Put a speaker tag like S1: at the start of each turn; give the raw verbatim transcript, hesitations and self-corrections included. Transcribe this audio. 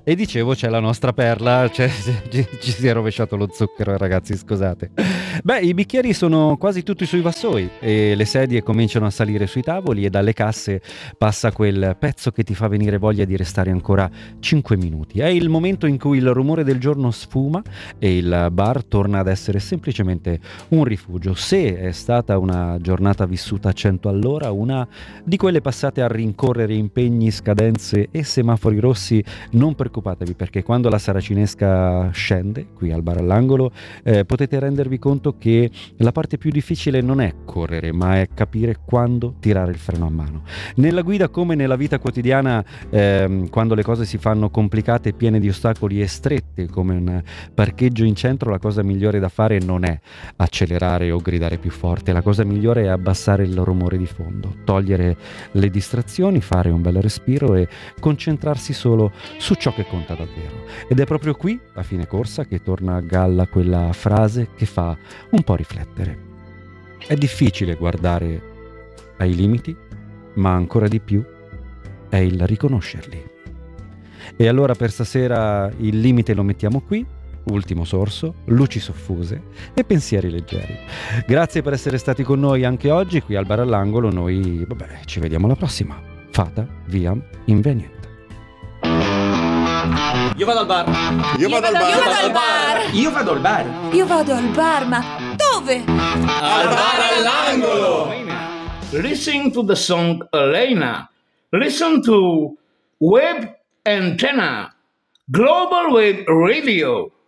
S1: E dicevo, c'è la nostra perla, cioè, ci, ci si è rovesciato lo zucchero, ragazzi, scusate. Beh, i bicchieri sono quasi tutti sui vassoi e le sedie cominciano a salire sui tavoli e dalle casse passa quel pezzo che ti fa venire voglia di restare ancora cinque minuti. È il momento in cui il rumore del giorno sfuma e il bar torna ad essere semplicemente un rifugio. Se è stata una giornata vissuta a cento all'ora, una di quelle passate a rincorrere impegni, scadenze e semafori rossi, non preoccupatevi, perché quando la saracinesca scende qui al bar all'angolo eh, potete rendervi conto che la parte più difficile non è correre, ma è capire quando tirare il freno a mano. Nella guida come nella vita quotidiana, ehm, quando le cose si fanno complicate, piene di ostacoli e strette come un parcheggio in centro, la cosa migliore da fare non è accelerare o gridare più forte, la cosa migliore è abbassare il rumore di fondo, togliere le distrazioni, fare un bel respiro e concentrarsi solo su ciò che conta davvero. Ed è proprio qui, a fine corsa, che torna a galla quella frase che fa un po' riflettere. È difficile guardare ai limiti, ma ancora di più è il riconoscerli. E allora per stasera il limite lo mettiamo qui, ultimo sorso, luci soffuse e pensieri leggeri. Grazie per essere stati con noi anche oggi qui al bar all'angolo. Noi, vabbè, ci vediamo alla prossima. Fata viam invenient.
S2: Io vado al bar.
S3: Io vado al bar.
S4: Io vado al bar.
S2: Io vado al bar.
S4: Io vado al bar, ma dove?
S2: Al bar all'angolo.
S5: Listen to the song Elena. Listen to Web Antenna, Global Web Radio.